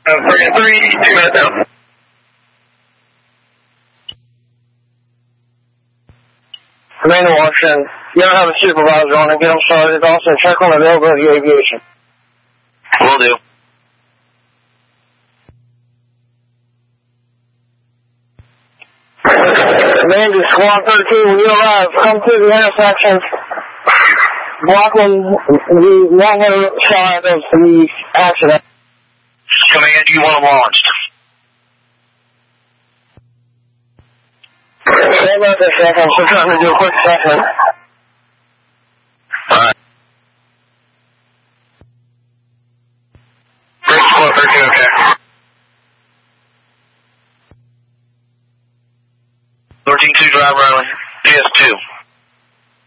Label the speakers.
Speaker 1: 3 2 minutes down.
Speaker 2: Commander Washington, you don't have a supervisor on it. Get them started. Also, check on availability of aviation.
Speaker 1: Will do.
Speaker 2: Commander, Squad 13, when you arrive, come to the intersection, blocking the long side of the accident.
Speaker 1: Command, you want them launched?
Speaker 2: Hold on for a second. We're trying to do a quick assessment.
Speaker 1: Alright. Bridge Squad 13, okay. 13-2 drive runway, PS2.